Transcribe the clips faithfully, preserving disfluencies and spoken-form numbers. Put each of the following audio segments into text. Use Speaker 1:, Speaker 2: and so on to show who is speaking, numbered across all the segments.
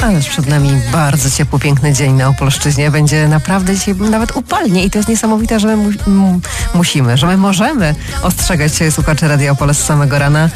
Speaker 1: Ależ przed nami bardzo ciepły, piękny dzień na Opolszczyźnie. Będzie naprawdę dzisiaj nawet upalnie i to jest niesamowite, że my mu- m- musimy, że my możemy ostrzegać słuchaczy Radia Opole z samego rana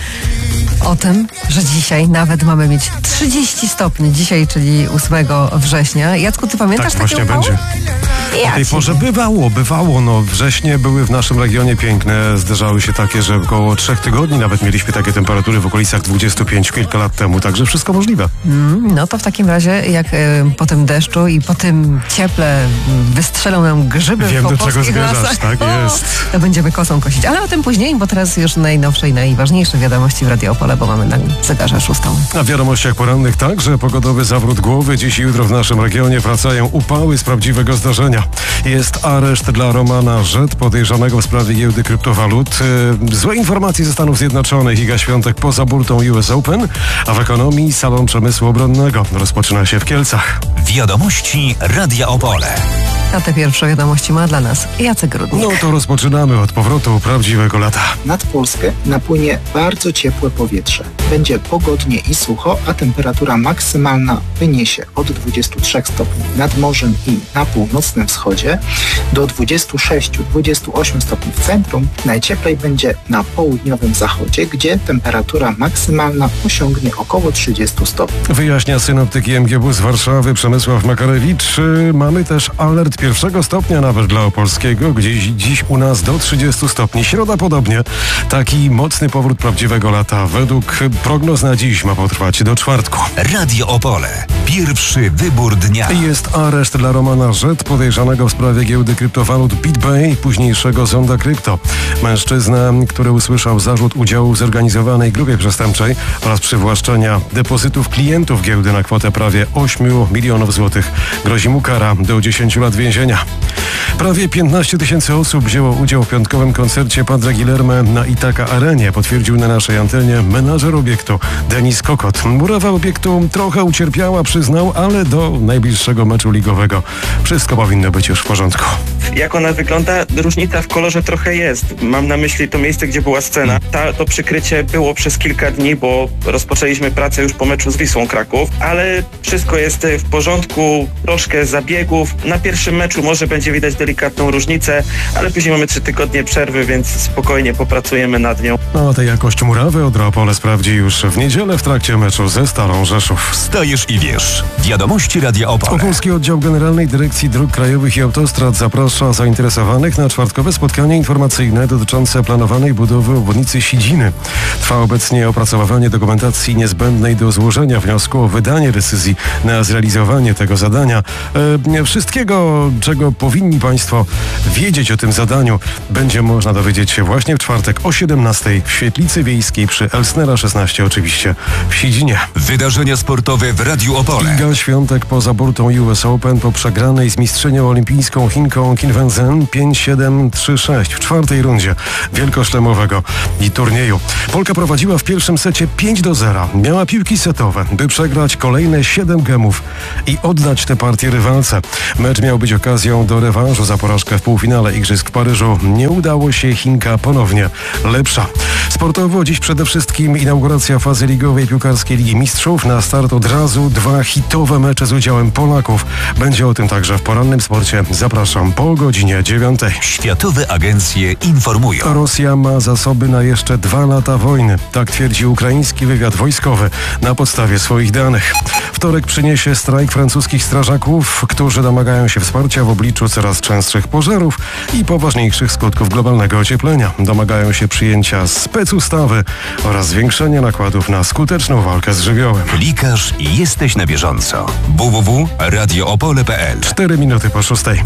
Speaker 1: o tym, że dzisiaj nawet mamy mieć trzydzieści stopni. Dzisiaj, czyli ósmego września. Jacku, ty pamiętasz
Speaker 2: Tak
Speaker 1: takie
Speaker 2: właśnie
Speaker 1: upały?
Speaker 2: będzie.
Speaker 1: Ja
Speaker 2: O tej
Speaker 1: ci-
Speaker 2: porze bywało, bywało. No, wrześnie były w naszym regionie piękne. Zdarzały się takie, że około trzech tygodni nawet mieliśmy takie temperatury w okolicach dwudziestu pięciu kilka lat temu. Także wszystko możliwe.
Speaker 1: Mm, no to w takim razie, jak e, po tym deszczu i po tym cieple m, wystrzelą nam grzyby
Speaker 2: Wiem,
Speaker 1: w
Speaker 2: do czego
Speaker 1: opolskich
Speaker 2: zmierzasz,
Speaker 1: lasach,
Speaker 2: tak
Speaker 1: o,
Speaker 2: jest.
Speaker 1: to będziemy kosą kosić. Ale o tym później, bo teraz już najnowsze i najważniejsze wiadomości w Radio Opole, bo mamy na zegarze szóstą.
Speaker 2: Na wiadomościach porannych także pogodowy zawrót głowy. Dziś i jutro w naszym regionie wracają upały z prawdziwego zdarzenia. Jest areszt dla Romana Rzet, podejrzanego w sprawie giełdy kryptowalut. Yy, Złe informacje ze Stanów Zjednoczonych. Iga Świątek poza burtą U S Open, a w ekonomii salon przemysłu obronnego rozpoczyna się w Kielcach.
Speaker 3: Wiadomości Radia Opole.
Speaker 1: A te pierwsze wiadomości ma dla nas Jacek Rudnik.
Speaker 2: No to rozpoczynamy od powrotu prawdziwego lata.
Speaker 4: Nad Polskę napłynie bardzo ciepłe powietrze. Będzie pogodnie i sucho, a temperatura maksymalna wyniesie od dwudziestu trzech stopni nad morzem i na północnym wschodzie do dwudziestu sześciu do dwudziestu ośmiu stopni w centrum. Najcieplej będzie na południowym zachodzie, gdzie temperatura maksymalna osiągnie około trzydziestu stopni.
Speaker 2: Wyjaśnia synoptyk I M G B z Warszawy Przemysław Makarewicz. Yy, Mamy też alert pierwszego stopnia nawet dla Opolskiego, gdzieś dziś u nas do trzydziestu stopni. Środa podobnie. Taki mocny powrót prawdziwego lata według prognoz na dziś ma potrwać do czwartku.
Speaker 3: Radio Opole. Pierwszy wybór dnia.
Speaker 2: Jest areszt dla Romana Rzet, podejrzanego w sprawie giełdy kryptowalut BitBay, późniejszego Zonda Krypto. Mężczyzna, który usłyszał zarzut udziału w zorganizowanej grupie przestępczej oraz przywłaszczenia depozytów klientów giełdy na kwotę prawie ośmiu milionów złotych. Grozi mu kara do dziesięciu lat więzienia. Prawie piętnaście tysięcy osób wzięło udział w piątkowym koncercie Padre Guilherme na Ithaca Arenie, potwierdził na naszej antenie menadżer obiektu Denis Kokot. Murawa obiektu trochę ucierpiała, przyznał, ale do najbliższego meczu ligowego wszystko powinno być już w porządku.
Speaker 5: Jak ona wygląda? Różnica w kolorze trochę jest. Mam na myśli to miejsce, gdzie była scena. Ta, to przykrycie było przez kilka dni, bo rozpoczęliśmy pracę już po meczu z Wisłą Kraków, ale wszystko jest w porządku, troszkę zabiegów. Na pierwszym meczu może będzie widać delikatną różnicę, ale później mamy trzy tygodnie przerwy, więc spokojnie popracujemy nad nią.
Speaker 2: No, tę jakość murawy Odra Opole sprawdzi już w niedzielę w trakcie meczu ze Starą Rzeszów.
Speaker 3: Wstajesz i wiesz. Wiadomości Radia Opole.
Speaker 2: Opolski Oddział Generalnej Dyrekcji Dróg Krajowych i Autostrad zaprasza zainteresowanych na czwartkowe spotkanie informacyjne dotyczące planowanej budowy obwodnicy Sidziny. Trwa obecnie opracowywanie dokumentacji niezbędnej do złożenia wniosku o wydanie decyzji na zrealizowanie tego zadania. E, wszystkiego, czego powinni Państwo wiedzieć o tym zadaniu, będzie można dowiedzieć się właśnie w czwartek o siedemnastej w Świetlicy Wiejskiej przy Elsnera szesnaście, oczywiście w Sidzinie.
Speaker 3: Wydarzenia sportowe w Radiu Opole.
Speaker 2: Iga Świątek poza burtą U S Open po przegranej z mistrzynią olimpijską Chinką Qin Wenzhen pięć siedem trzy sześć w czwartej rundzie wielkoszlemowego i turnieju. Polka prowadziła w pierwszym secie pięć do zera. Miała piłki setowe, by przegrać kolejne siedem gemów i oddać tę partię rywalce. Mecz miał być okazją do rewanżu za porażkę w półfinale Igrzysk w Paryżu. Nie udało się, Chinka ponownie lepsza. Sportowo dziś przede wszystkim inauguracja fazy ligowej piłkarskiej Ligi Mistrzów. Na start od razu dwa hitowe mecze z udziałem Polaków. Będzie o tym także w porannym sporcie. Zapraszam po godzinie dziewiątej.
Speaker 3: Światowe agencje informują.
Speaker 2: Rosja ma zasoby na jeszcze dwa lata wojny. Tak twierdzi ukraiński wywiad wojskowy na podstawie swoich danych. Wtorek przyniesie strajk francuskich strażaków, którzy domagają się wsparcia w obliczu coraz częstszych pożarów i poważniejszych skutków globalnego ocieplenia. Domagają się przyjęcia specustawy oraz zwiększenia nakładów na skuteczną walkę z żywiołem.
Speaker 3: Klikasz i jesteś na bieżąco. w w w kropka radio opole kropka p l.
Speaker 2: Cztery minuty po szóstej.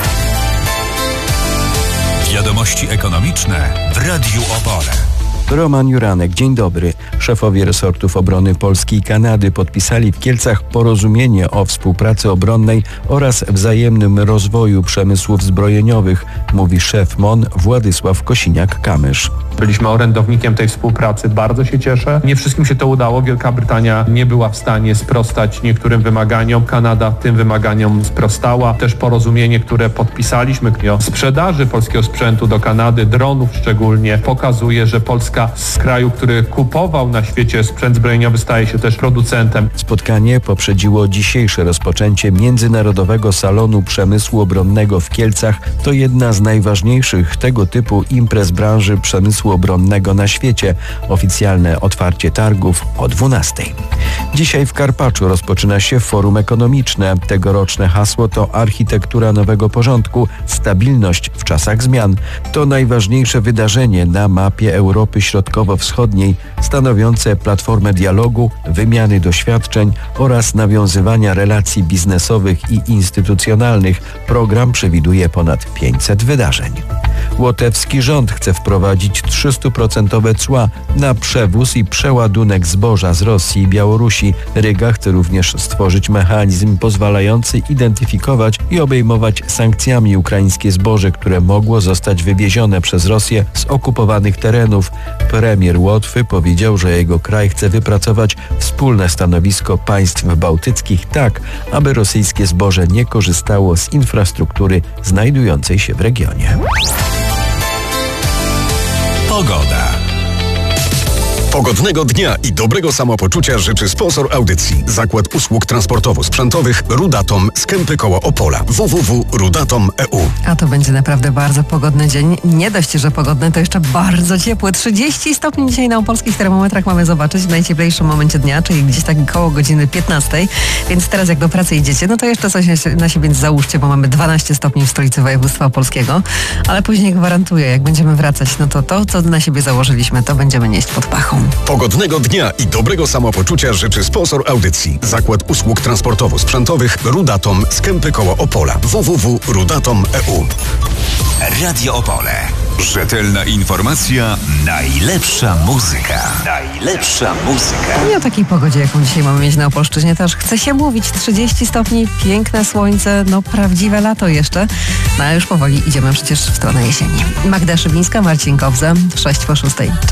Speaker 3: Wiadomości ekonomiczne w Radiu Opole.
Speaker 6: Roman Juranek, dzień dobry. Szefowie resortów obrony Polski i Kanady podpisali w Kielcach porozumienie o współpracy obronnej oraz wzajemnym rozwoju przemysłów zbrojeniowych, mówi szef M O N Władysław Kosiniak-Kamysz.
Speaker 7: Byliśmy orędownikiem tej współpracy, bardzo się cieszę. Nie wszystkim się to udało. Wielka Brytania nie była w stanie sprostać niektórym wymaganiom. Kanada tym wymaganiom sprostała. Też porozumienie, które podpisaliśmy o sprzedaży polskiego sprzętu do Kanady, dronów szczególnie, pokazuje, że Polska Polska z kraju, który kupował na świecie sprzęt zbrojeniowy, staje się też producentem.
Speaker 6: Spotkanie poprzedziło dzisiejsze rozpoczęcie Międzynarodowego Salonu Przemysłu Obronnego w Kielcach. To jedna z najważniejszych tego typu imprez branży przemysłu obronnego na świecie. Oficjalne otwarcie targów o dwunastej. Dzisiaj w Karpaczu rozpoczyna się Forum Ekonomiczne. Tegoroczne hasło to architektura nowego porządku, stabilność w czasach zmian. To najważniejsze wydarzenie na mapie Europy Środkowo-Wschodniej, stanowiące platformę dialogu, wymiany doświadczeń oraz nawiązywania relacji biznesowych i instytucjonalnych. Program przewiduje ponad pięćset wydarzeń. Łotewski rząd chce wprowadzić trzysta procent cła na przewóz i przeładunek zboża z Rosji i Białorusi. Ryga chce również stworzyć mechanizm pozwalający identyfikować i obejmować sankcjami ukraińskie zboże, które mogło zostać wywiezione przez Rosję z okupowanych terenów. Premier Łotwy powiedział, że jego kraj chce wypracować wspólne stanowisko państw bałtyckich tak, aby rosyjskie zboże nie korzystało z infrastruktury znajdującej się w regionie.
Speaker 3: Pogoda.
Speaker 8: Pogodnego dnia i dobrego samopoczucia życzy sponsor audycji. Zakład Usług Transportowo-Sprzętowych Rudatom z Kępy koło Opola. w w w kropka rudatom kropka e u.
Speaker 1: A to będzie naprawdę bardzo pogodny dzień. Nie dość, że pogodny, to jeszcze bardzo ciepły. trzydzieści stopni dzisiaj na opolskich termometrach mamy zobaczyć w najcieplejszym momencie dnia, czyli gdzieś tak koło godziny piętnastej. Więc teraz jak do pracy idziecie, no to jeszcze coś na siebie załóżcie, bo mamy dwanaście stopni w stolicy województwa opolskiego. Ale później gwarantuję, jak będziemy wracać, no to to, co na siebie założyliśmy, to będziemy nieść pod pachą.
Speaker 8: Pogodnego dnia i dobrego samopoczucia życzy sponsor audycji. Zakład Usług Transportowo-Sprzętowych Rudatom z Kępy koło Opola. w w w kropka rudatom kropka e u.
Speaker 3: Radio Opole. Rzetelna informacja, najlepsza muzyka. Najlepsza muzyka.
Speaker 1: I o takiej pogodzie, jaką dzisiaj mamy mieć na Opolszczyźnie, też chce się mówić. trzydzieści stopni, piękne słońce, no prawdziwe lato jeszcze. No a już powoli idziemy przecież w stronę jesieni. Magda Szybińska, Marcin Kowza, sześć po szóstej.